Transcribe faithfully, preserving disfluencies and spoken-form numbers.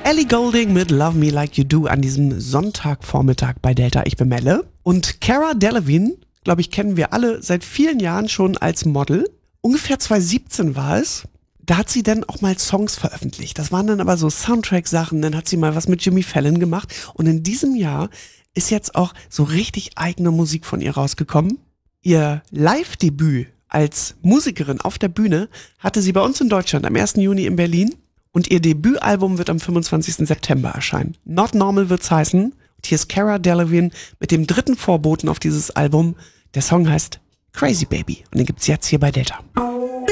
Ellie Goulding mit Love Me Like You Do an diesem Sonntagvormittag bei Delta. Ich bin Melle. Und Cara Delevingne, glaube ich, kennen wir alle seit vielen Jahren schon als Model. Ungefähr zwanzig siebzehn war es. Da hat sie dann auch mal Songs veröffentlicht. Das waren dann aber so Soundtrack-Sachen. Dann hat sie mal was mit Jimmy Fallon gemacht. Und in diesem Jahr ist jetzt auch so richtig eigene Musik von ihr rausgekommen. Ihr Live-Debüt als Musikerin auf der Bühne hatte sie bei uns in Deutschland am ersten Juni in Berlin. Und ihr Debütalbum wird am fünfundzwanzigsten September erscheinen. Not Normal wird's heißen. Und hier ist Cara Delevingne mit dem dritten Vorboten auf dieses Album. Der Song heißt Crazy Baby. Und den gibt's jetzt hier bei Delta.